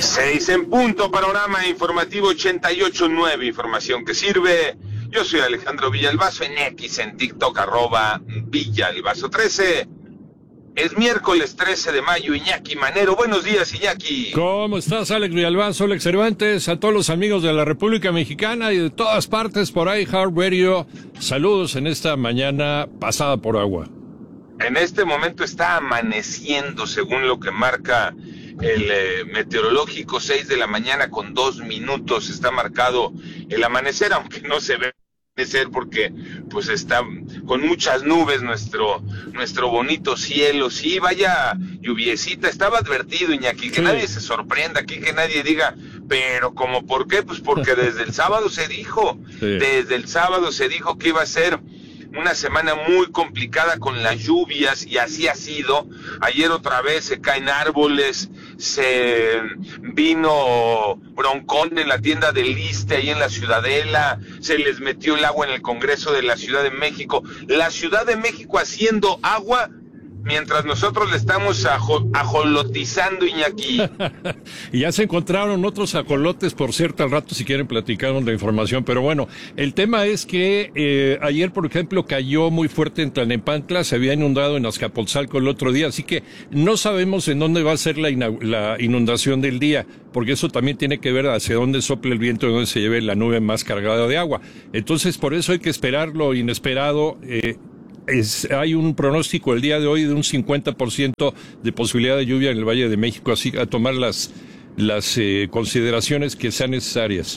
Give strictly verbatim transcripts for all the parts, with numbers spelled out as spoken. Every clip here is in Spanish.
Seis en punto, panorama informativo ochenta y ocho punto nueve, información que sirve. Yo soy Alejandro Villalbazo, en X, en TikTok, arroba Villalbazo trece. Es miércoles trece de mayo, Iñaki Manero. Buenos días, Iñaki. ¿Cómo estás, Alex Villalbazo, Alex Cervantes? A todos los amigos de la República Mexicana y de todas partes por ahí, Heart Radio. Saludos en esta mañana pasada por agua. En este momento está amaneciendo, según lo que marca el eh, meteorológico, seis de la mañana con dos minutos. Está marcado el amanecer, aunque no se ve amanecer porque pues está con muchas nubes nuestro nuestro bonito cielo. Sí, vaya lluviecita, estaba advertido, Iñaki, que sí. Nadie se sorprenda aquí, que nadie diga, pero ¿cómo por qué? Pues porque desde el sábado se dijo, sí. desde el sábado se dijo que iba a ser una semana muy complicada con las lluvias, y así ha sido. Ayer otra vez se caen árboles, se vino broncón en la tienda del Iste, ahí en la Ciudadela, se les metió el agua en el Congreso de la Ciudad de México. La Ciudad de México haciendo agua mientras nosotros le estamos ajo, ajolotizando, Iñaki. Y ya se encontraron otros ajolotes, por cierto, al rato si quieren platicar de información, pero bueno, el tema es que eh, ayer, por ejemplo, cayó muy fuerte en Tlalnepantla, se había inundado en Azcapotzalco el otro día, así que no sabemos en dónde va a ser la, la inundación del día, porque eso también tiene que ver hacia dónde sopla el viento y dónde se lleve la nube más cargada de agua. Entonces, por eso hay que esperar lo inesperado. eh, Es, hay un pronóstico el día de hoy de un cincuenta por ciento de posibilidad de lluvia en el Valle de México, así a tomar las, las eh, consideraciones que sean necesarias.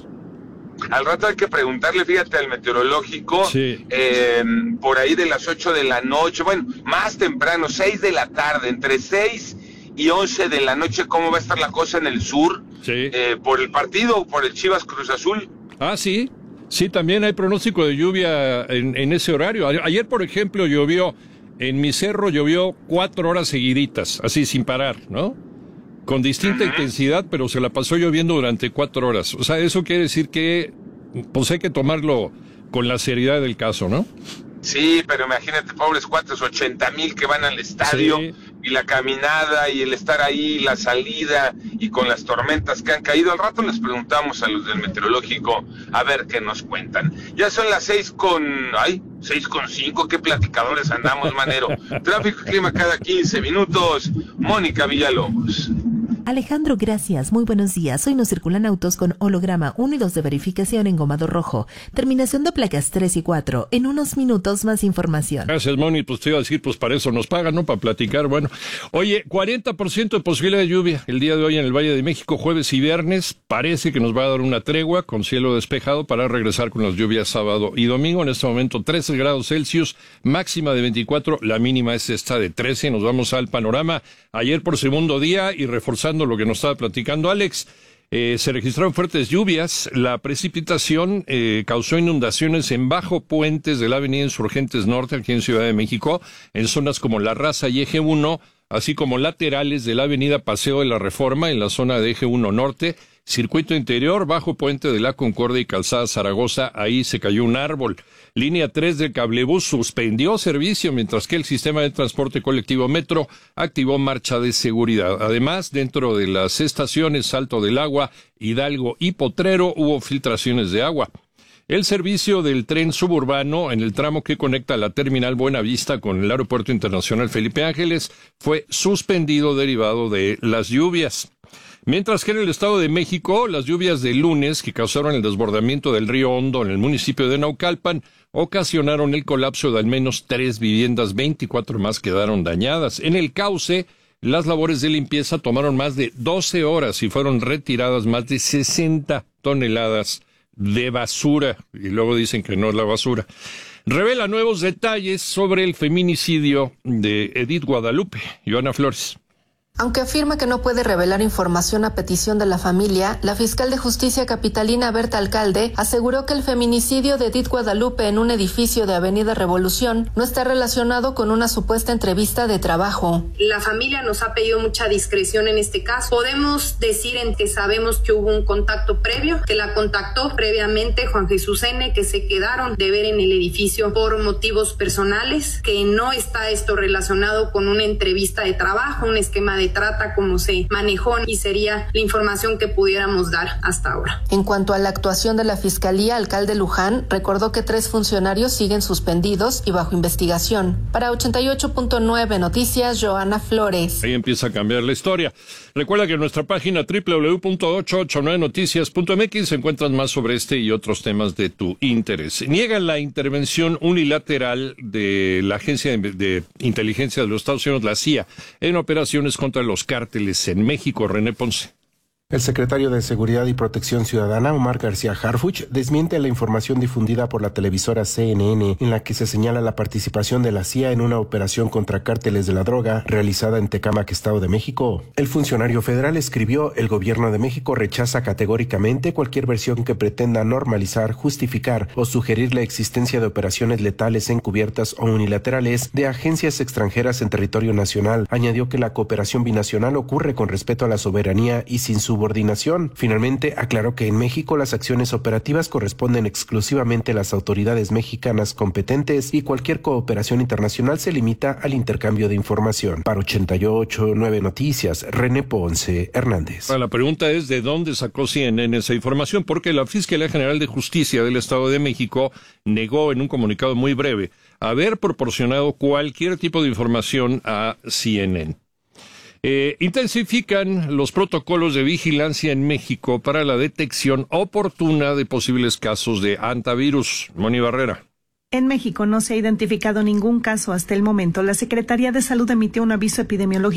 Al rato hay que preguntarle, fíjate, al meteorológico, sí. eh, por ahí de las ocho de la noche, bueno, más temprano, seis de la tarde, entre seis y once de la noche, ¿cómo va a estar la cosa en el sur? Sí. Eh, por el partido, por el Chivas Cruz Azul. Ah, sí. Sí, también hay pronóstico de lluvia en, en ese horario. Ayer, por ejemplo, llovió, en mi cerro llovió cuatro horas seguiditas, así sin parar, ¿no? Con distinta uh-huh. intensidad, pero se la pasó lloviendo durante cuatro horas. O sea, eso quiere decir que, pues hay que tomarlo con la seriedad del caso, ¿no? Sí, pero imagínate, pobres cuates, ochenta mil que van al estadio, sí. Y la caminada y el estar ahí, la salida y con las tormentas que han caído. Al rato les preguntamos a los del meteorológico a ver qué nos cuentan. Ya son las seis con, ay, seis con cinco, qué platicadores andamos, Manero. Tráfico y clima cada quince minutos. Mónica Villalobos. Alejandro, gracias. Muy buenos días. Hoy nos circulan autos con holograma uno y dos de verificación en gomado rojo. Terminación de placas tres y cuatro. En unos minutos más información. Gracias, Moni. Pues te iba a decir, pues para eso nos pagan, ¿no? Para platicar. Bueno, oye, cuarenta por ciento de posibilidad de lluvia el día de hoy en el Valle de México, jueves y viernes. Parece que nos va a dar una tregua con cielo despejado para regresar con las lluvias sábado y domingo. En este momento trece grados Celsius, máxima de veinticuatro, la mínima es esta de trece. Nos vamos al panorama. Ayer por segundo día y reforzando lo que nos estaba platicando Alex, eh, se registraron fuertes lluvias. La precipitación eh, causó inundaciones en bajo puentes de la avenida Insurgentes Norte, aquí en Ciudad de México, en zonas como La Raza y Eje uno, así como laterales de la avenida Paseo de la Reforma, en la zona de Eje uno Norte, circuito interior, bajo puente de la Concordia y calzada Zaragoza, ahí se cayó un árbol. Línea tres del cablebús suspendió servicio, mientras que el sistema de transporte colectivo Metro activó marcha de seguridad. Además, dentro de las estaciones Salto del Agua, Hidalgo y Potrero hubo filtraciones de agua. El servicio del tren suburbano en el tramo que conecta la terminal Buenavista con el Aeropuerto Internacional Felipe Ángeles fue suspendido derivado de las lluvias. Mientras que en el Estado de México, las lluvias de lunes que causaron el desbordamiento del río Hondo en el municipio de Naucalpan ocasionaron el colapso de al menos tres viviendas, veinticuatro más quedaron dañadas. En el cauce, las labores de limpieza tomaron más de doce horas y fueron retiradas más de sesenta toneladas de basura. Y luego dicen que no es la basura. Revela nuevos detalles sobre el feminicidio de Edith Guadalupe. Joana Flores. Aunque afirma que no puede revelar información a petición de la familia, la fiscal de justicia capitalina Berta Alcalde aseguró que el feminicidio de Edith Guadalupe en un edificio de Avenida Revolución no está relacionado con una supuesta entrevista de trabajo. La familia nos ha pedido mucha discreción en este caso. Podemos decir en que sabemos que hubo un contacto previo, que la contactó previamente Juan Jesús N., que se quedaron de ver en el edificio por motivos personales, que no está esto relacionado con una entrevista de trabajo, un esquema de de trata como se manejó y sería la información que pudiéramos dar hasta ahora. En cuanto a la actuación de la Fiscalía, alcalde Luján recordó que tres funcionarios siguen suspendidos y bajo investigación. Para ochenta y ocho punto nueve Noticias, Joana Flores. Ahí empieza a cambiar la historia. Recuerda que en nuestra página doble u doble u doble u punto ochocientos ochenta y nueve noticias punto m x encuentras más sobre este y otros temas de tu interés. Niegan la intervención unilateral de la Agencia de, de Inteligencia de los Estados Unidos, la C I A, en operaciones contra los cárteles en México. René Ponce. El secretario de Seguridad y Protección Ciudadana, Omar García Harfuch, desmiente la información difundida por la televisora C N N en la que se señala la participación de la C I A en una operación contra cárteles de la droga realizada en Tecámac, Estado de México. El funcionario federal escribió: el gobierno de México rechaza categóricamente cualquier versión que pretenda normalizar, justificar o sugerir la existencia de operaciones letales encubiertas o unilaterales de agencias extranjeras en territorio nacional. Añadió que la cooperación binacional ocurre con respeto a la soberanía y sin su subordinación. Finalmente, aclaró que en México las acciones operativas corresponden exclusivamente a las autoridades mexicanas competentes y cualquier cooperación internacional se limita al intercambio de información. Para ochenta y ocho punto nueve Noticias, René Ponce Hernández. La pregunta es ¿de dónde sacó C N N esa información? Porque la Fiscalía General de Justicia del Estado de México negó en un comunicado muy breve haber proporcionado cualquier tipo de información a C N N. Eh, intensifican los protocolos de vigilancia en México para la detección oportuna de posibles casos de hantavirus. Moni Barrera. En México no se ha identificado ningún caso hasta el momento. La Secretaría de Salud emitió un aviso epidemiológico